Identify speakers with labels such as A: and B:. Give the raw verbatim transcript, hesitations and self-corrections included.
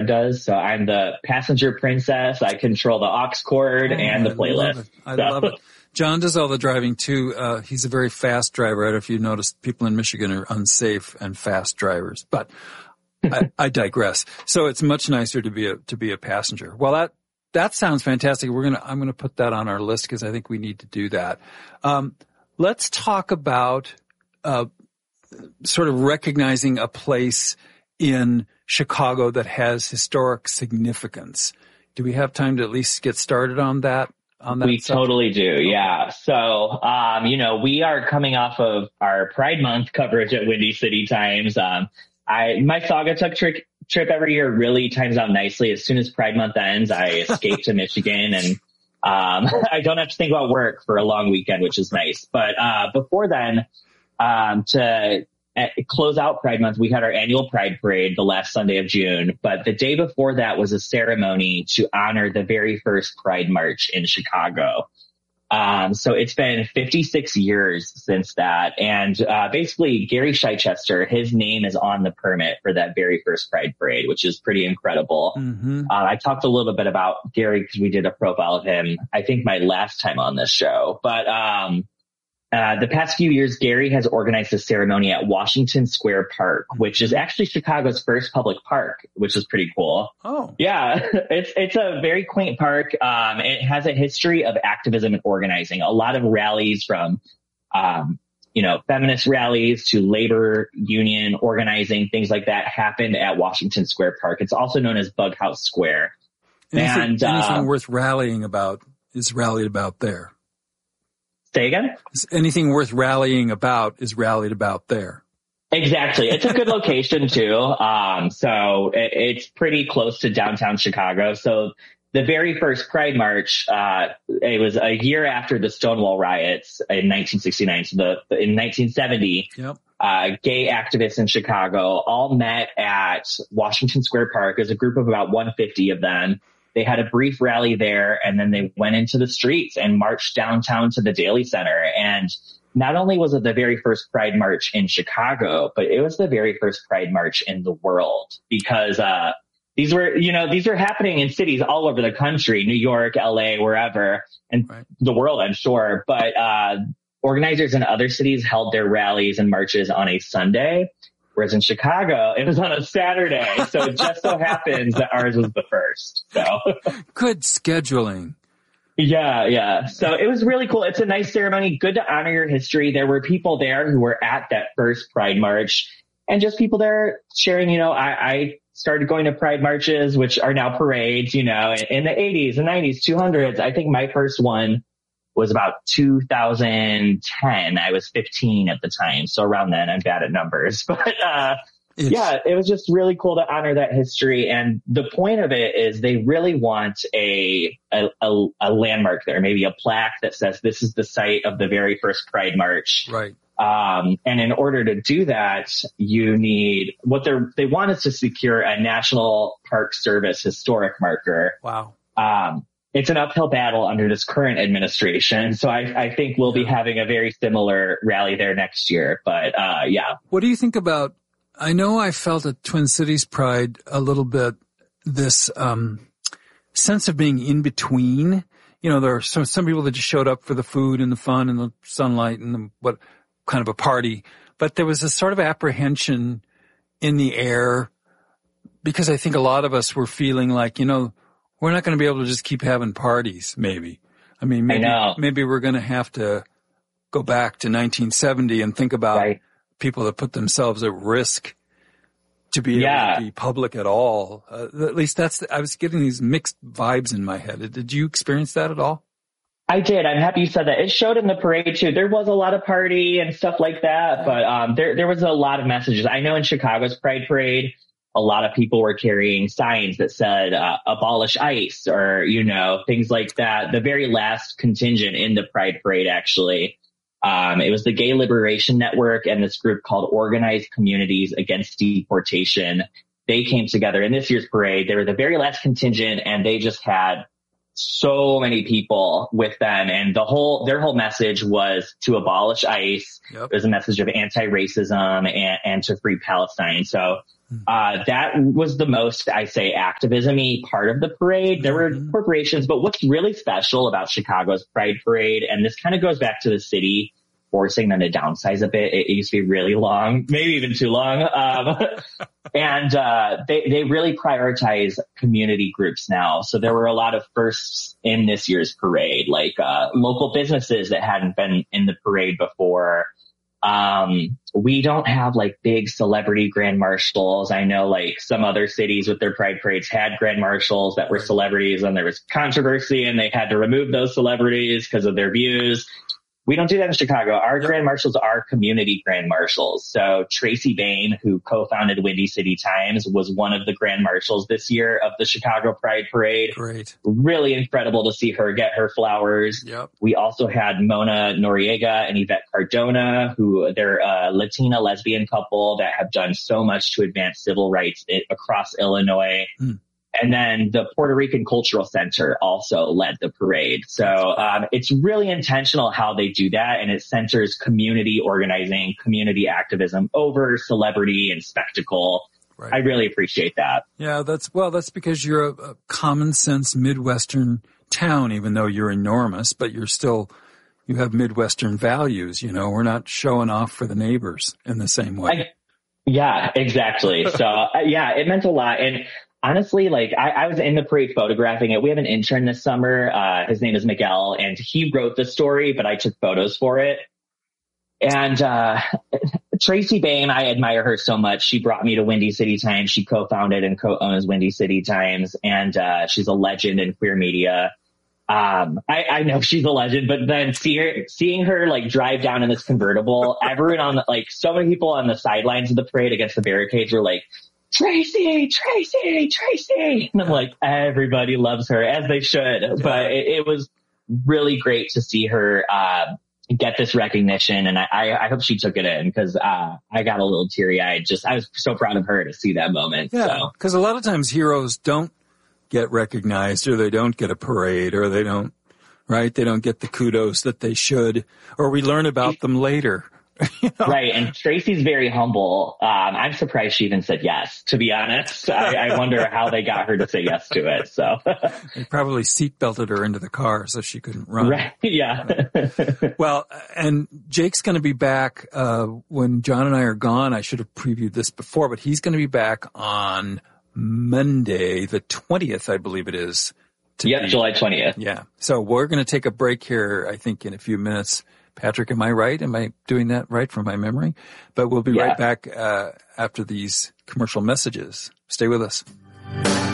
A: does. So I'm the passenger princess. I control the aux cord oh, and the playlist.
B: I love it. I
A: so.
B: love it. John does all the driving too. Uh, he's a very fast driver. I don't know if you noticed, people in Michigan are unsafe and fast drivers, but I, I digress. So it's much nicer to be a, to be a passenger. Well, that, that sounds fantastic. We're going to, I'm going to put that on our list because I think we need to do that. Um, let's talk about, uh, sort of recognizing a place in Chicago that has historic significance. Do we have time to at least get started on that? On that
A: we
B: subject?
A: Totally do. Yeah. So, um, you know, we are coming off of our Pride Month coverage at Windy City Times. Um, I, my Saugatuck trip, trip every year really times out nicely. As soon as Pride Month ends, I escape to Michigan and, um, I don't have to think about work for a long weekend, which is nice. But, uh, before then, um, to uh, close out Pride Month, we had our annual Pride Parade the last Sunday of June. But the day before that was a ceremony to honor the very first Pride March in Chicago. Um, so it's been fifty-six years since that. And, uh, basically Gary Chichester, his name is on the permit for that very first Pride Parade, which is pretty incredible. Mm-hmm. Uh, I talked a little bit about Gary because we did a profile of him, I think my last time on this show, but, um, Uh, the past few years, Gary has organized a ceremony at Washington Square Park, which is actually Chicago's first public park, which is pretty cool.
B: Oh,
A: yeah. It's, it's a very quaint park. Um, it has a history of activism and organizing. A lot of rallies from, um, you know, feminist rallies to labor union organizing, things like that happened at Washington Square Park. It's also known as Bug House Square.
B: Anything,
A: and,
B: anything
A: uh,
B: worth rallying about is rallied about there.
A: Say again?
B: Anything worth rallying about is rallied about there.
A: Exactly. It's a good location too. Um, so it, it's pretty close to downtown Chicago. So the very first Pride March, uh, it was a year after the Stonewall riots in nineteen sixty-nine. So the, in nineteen seventy,
B: yep.
A: uh, gay activists in Chicago all met at Washington Square Park. There's a group of about one hundred fifty of them. They had a brief rally there and then they went into the streets and marched downtown to the Daily Center. And not only was it the very first Pride March in Chicago, but it was the very first Pride March in the world because, uh, these were, you know, these were happening in cities all over the country, New York, L A, wherever, and right. the world, I'm sure. But, uh, organizers in other cities held their rallies and marches on a Sunday. Whereas in Chicago, it was on a Saturday. So it just so happens that ours was the first. So
B: good scheduling.
A: Yeah, yeah. So it was really cool. It's a nice ceremony. Good to honor your history. There were people there who were at that first Pride March and just people there sharing, you know, I, I started going to Pride marches, which are now parades, you know, in, in the eighties and nineties, two hundreds. I think my first one was about two thousand ten. I was fifteen at the time. So around then, I'm bad at numbers, but, uh, it's... yeah, it was just really cool to honor that history. And the point of it is they really want a, a, a, a landmark there, maybe a plaque that says this is the site of the very first Pride March.
B: Right.
A: Um, and in order to do that, you need what they're, they want us to secure a National Park Service historic marker.
B: Wow.
A: Um, It's an uphill battle under this current administration. So I, I think we'll be having a very similar rally there next year. But, uh, yeah.
B: What do you think about, I know I felt at Twin Cities Pride a little bit this, um, sense of being in between. You know, there are some, some people that just showed up for the food and the fun and the sunlight and the, what kind of a party. But there was a sort of apprehension in the air because I think a lot of us were feeling like, you know, we're not going to be able to just keep having parties, maybe. I mean, maybe,
A: I
B: maybe we're going to have to go back to nineteen seventy and think about right. people that put themselves at risk to be
A: yeah.
B: able to be public at all. Uh, at least that's, the, I was getting these mixed vibes in my head. Did you experience that at all?
A: I did. I'm happy you said that. It showed in the parade too. There was a lot of party and stuff like that, but, um, there, there was a lot of messages. I know in Chicago's Pride Parade, a lot of people were carrying signs that said, uh, abolish ICE or, you know, things like that. The very last contingent in the Pride Parade, actually, um, it was the Gay Liberation Network and this group called Organized Communities Against Deportation. They came together in this year's parade. They were the very last contingent and they just had so many people with them, and the whole, their whole message was to abolish ICE.
B: Yep.
A: It was a message of anti-racism and, and to free Palestine. So, uh, that was the most, I say, activism-y part of the parade. There were
B: Mm-hmm.
A: corporations, but what's really special about Chicago's Pride Parade, and this kind of goes back to the city forcing them to downsize a bit. It, it used to be really long, maybe even too long. Um, and, uh, they, they really prioritize community groups now. So there were a lot of firsts in this year's parade, like, uh, local businesses that hadn't been in the parade before. Um, we don't have like big celebrity grand marshals. I know like some other cities with their pride parades had grand marshals that were celebrities, and there was controversy and they had to remove those celebrities because of their views. We don't do that in Chicago. Our grand marshals are community grand marshals. So Tracy Bain, who co-founded Windy City Times, was one of the grand marshals this year of the Chicago Pride Parade.
B: Great.
A: Really incredible to see her get her flowers.
B: Yep.
A: We also had Mona Noriega and Yvette Cardona, who they're a Latina lesbian couple that have done so much to advance civil rights i- across Illinois.
B: Mm.
A: And then the Puerto Rican Cultural Center also led the parade. So um, it's really intentional how they do that, and it centers community organizing, community activism over celebrity and spectacle.
B: Right.
A: I really appreciate that.
B: Yeah, that's, well, that's because you're a, a common sense Midwestern town, even though you're enormous, but you're still, you have Midwestern values. You know, we're not showing off for the neighbors in the same way.
A: I, yeah, exactly. So uh, yeah, it meant a lot. And honestly, like I, I was in the parade photographing it. We have an intern this summer. Uh, his name is Miguel, and he wrote the story, but I took photos for it. And, uh, Tracy Bain, I admire her so much. She brought me to Windy City Times. She co-founded and co-owns Windy City Times, and, uh, she's a legend in queer media. Um, I, I know she's a legend, but then see her, seeing her like drive down in this convertible, everyone on the, like so many people on the sidelines of the parade against the barricades were like, Tracy, Tracy, Tracy. And I'm like, everybody loves her, as they should. Yeah. But it, it was really great to see her, uh, get this recognition. And I, I hope she took it in, because, uh, I got a little teary eyed. Just, I was so proud of her to see that moment.
B: Yeah. Cause a lot of times heroes don't get recognized, or they don't get a parade, or they don't, right? They don't get the kudos that they should, or we learn about them later. You know? Right.
A: And Tracy's very humble. Um, I'm surprised she even said yes, to be honest. I, I wonder how they got her to say yes to it. So
B: they probably seatbelted her into the car so she couldn't run.
A: Right. Yeah.
B: Well, and Jake's going to be back, uh, when John and I are gone. I should have previewed this before, but he's going to be back on Monday, the twentieth, I believe it is.
A: Yep. Be, July twentieth.
B: Yeah. So we're going to take a break here, I think, in a few minutes. Patrick, am I right? Am I doing that right from my memory? But we'll be yeah. right back uh, after these commercial messages. Stay with us.